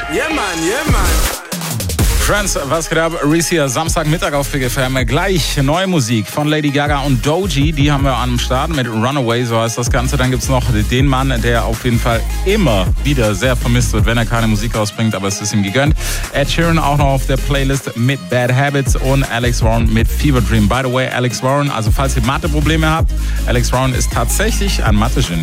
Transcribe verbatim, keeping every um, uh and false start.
Yeah, man, yeah, man. Friends, was geht ab? Reese hier, Samstagmittag auf Big F M. Gleich neue Musik von Lady Gaga und Doji, die haben wir am Start mit Runaway, so heißt das Ganze. Dann gibt's noch den Mann, der auf jeden Fall immer wieder sehr vermisst wird, wenn er keine Musik rausbringt, aber es ist ihm gegönnt. Ed Sheeran auch noch auf der Playlist mit Bad Habits und Alex Warren mit Fever Dream. By the way, Alex Warren, also falls ihr Mathe-Probleme habt, Alex Warren ist tatsächlich ein Mathe-Genie.